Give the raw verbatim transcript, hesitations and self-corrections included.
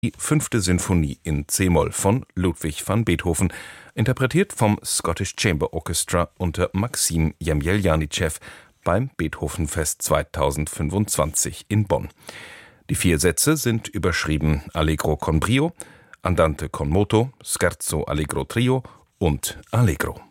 Die fünfte Sinfonie in C-Moll von Ludwig van Beethoven, interpretiert vom Scottish Chamber Orchestra unter Maxim Jemjeljanitschew beim Beethovenfest zweitausendfünfundzwanzig in Bonn. Die vier Sätze sind überschrieben Allegro con brio, Andante con moto, Scherzo allegro trio und Allegro.